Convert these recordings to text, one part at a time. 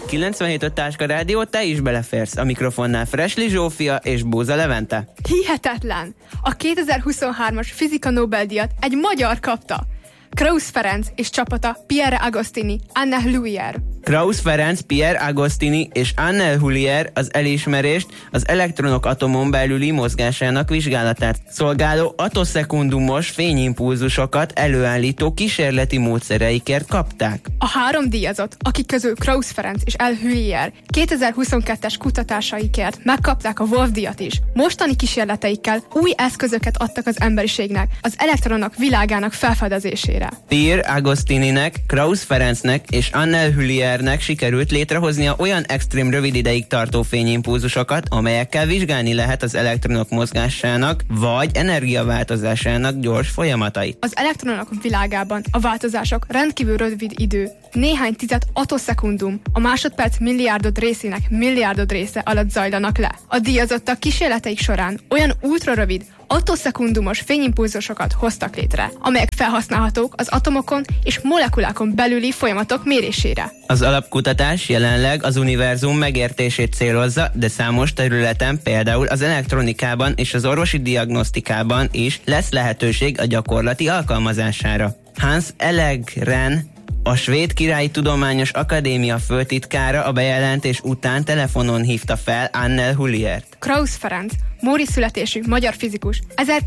97.5 Táska Rádió, te is beleférsz. A mikrofonnál Fresli Zsófia és Bóza Levente. Hihetetlen! A 2023-as fizika Nobel-díjat egy magyar kapta. Krausz Ferenc és csapata Pierre Agostini, Anne Houlier. Krausz Ferenc, Pierre Agostini és Anne Houlier az elismerést az elektronok atomon belüli mozgásának vizsgálatát szolgáló atoszekundumos fényimpulzusokat előállító kísérleti módszereikért kapták. A 3 díjazott, akik közül Krausz Ferenc és Anne Houlier 2022-es kutatásaikért megkapták a Wolf-díjat is. Mostani kísérleteikkel új eszközöket adtak az emberiségnek az elektronok világának felfedezésére. Pierre Agostininek, Krausz Ferencnek és Anne Houliernek sikerült létrehoznia olyan extrém rövid ideig tartó fényimpulzusokat, amelyekkel vizsgálni lehet az elektronok mozgásának vagy energiaváltozásának gyors folyamatait. Az elektronok világában a változások rendkívül rövid idő, néhány tized atoszekundum, a másodperc milliárdod részének milliárdod része alatt zajlanak le. A díjazottak kísérleteik során olyan ultrarövid, atoszekundumos fényimpulzusokat hoztak létre, amelyek felhasználhatók az atomokon és molekulákon belüli folyamatok mérésére. Az alapkutatás jelenleg az univerzum megértését célozza, de számos területen, például az elektronikában és az orvosi diagnosztikában is lesz lehetőség a gyakorlati alkalmazására. Hans Ellegren, a Svéd Királyi Tudományos Akadémia főtitkára a bejelentés után telefonon hívta fel Anne Houliert. Krausz Ferenc, móri születésű magyar fizikus,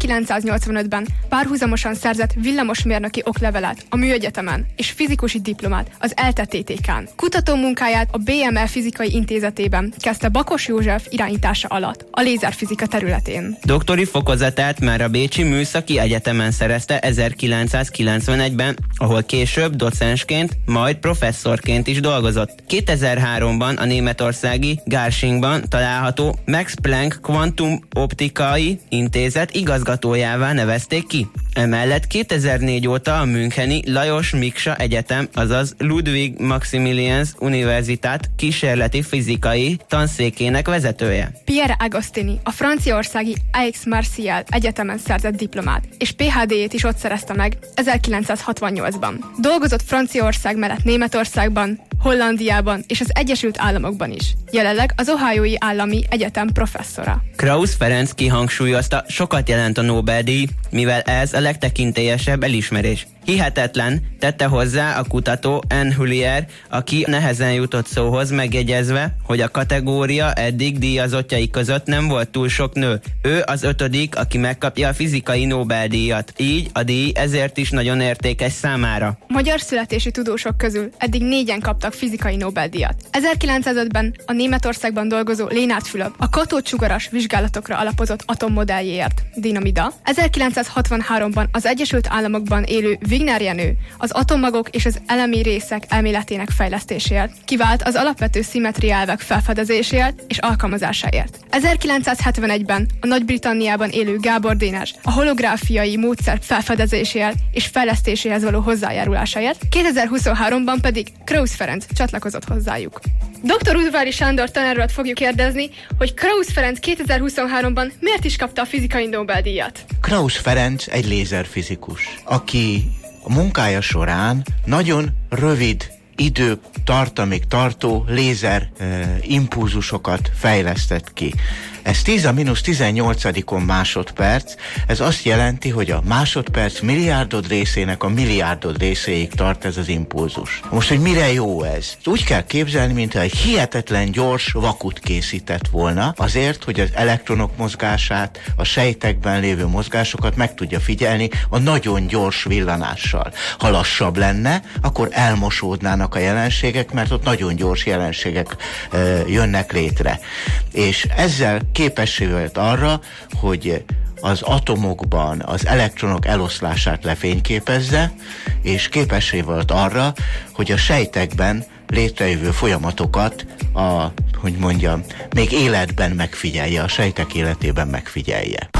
1985-ben párhuzamosan szerzett villamosmérnöki oklevelet a Műegyetemen és fizikusi diplomát az ELTE TTK-n. Kutató munkáját a BML Fizikai Intézetében kezdte Bakos József irányítása alatt, a lézerfizika területén. Doktori fokozatát már a Bécsi Műszaki Egyetemen szerezte 1991-ben, ahol később docensként, majd professzorként is dolgozott. 2003-ban a németországi Garchingban található Max Planck Quantum Optikai Intézet igazgatójává nevezték ki. Emellett 2004 óta a müncheni Lajos Miksa Egyetem, azaz Ludwig Maximilians Universität kísérleti fizikai tanszékének vezetője. Pierre Agostini a franciaországi Aix-Marseille Egyetemen szerzett diplomát, és PhD-jét is ott szerezte meg 1968-ban. Dolgozott Franciaország mellett Németországban, Hollandiában és az Egyesült Államokban is. Jelenleg az Ohiói Állami Egyetem professzora. Krausz Ferenc kihangsúlyozta, sokat jelent a Nobel-díj, mivel ez a legtekintélyesebb elismerés. Hihetetlen, tette hozzá a kutató Anne Houlier, aki nehezen jutott szóhoz, megjegyezve, hogy a kategória eddig díjazottjai között nem volt túl sok nő. Ő az 5., aki megkapja a fizikai Nobel-díjat. Így a díj ezért is nagyon értékes számára. Magyar születésű tudósok közül eddig 4-en kaptak fizikai Nobel-díjat. 1905-ben a Németországban dolgozó Lénárd Fülöp a katódsugaras vizsgálatokra alapozott atommodelljéért, dinamida. 1963-ban az Egyesült Államokban élő Wigner Jenő az atommagok és az elemi részek elméletének fejlesztéséért, kivált az alapvető szimmetriaelvek felfedezéséért és alkalmazásáért. 1971-ben a Nagy-Britanniában élő Gábor Dénes a holográfiai módszer felfedezéséért és fejlesztéséhez való hozzájárulásáért, 2023-ban pedig Krausz Ferenc csatlakozott hozzájuk. Dr. Udvari Sándor tanárulat fogjuk kérdezni, hogy Krausz Ferenc 2023-ban miért is kapta a fizikai Nobel-díjat? Krausz Ferenc egy lézerfizikus, aki a munkája során nagyon rövid időtartamig tartó lézer impulzusokat fejlesztett ki. Ez 10⁻18 másodperc, ez azt jelenti, hogy a másodperc milliárdod részének a milliárdod részéig tart ez az impulzus. Most, hogy mire jó ez? Úgy kell képzelni, mintha egy hihetetlen gyors vakut készített volna, azért, hogy az elektronok mozgását, a sejtekben lévő mozgásokat meg tudja figyelni a nagyon gyors villanással. Ha lassabb lenne, akkor elmosódnának a jelenségek, mert ott nagyon gyors jelenségek jönnek létre. És ezzel képessé vált arra, hogy az atomokban az elektronok eloszlását lefényképezze, és képessé volt arra, hogy a sejtekben létrejövő folyamatokat még életben megfigyelje, a sejtek életében megfigyelje.